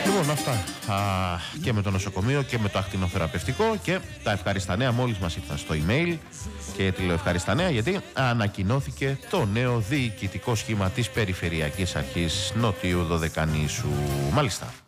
Λοιπόν, αυτά και με το νοσοκομείο και με το ακτινοθεραπευτικό. Και τα ευχάριστα νέα μόλις μας ήρθαν στο email. Και τη λέω ευχάριστα νέα γιατί ανακοινώθηκε το νέο διοικητικό σχήμα της Περιφερειακής Αρχής Νοτιού Δωδεκανήσου. Μάλιστα.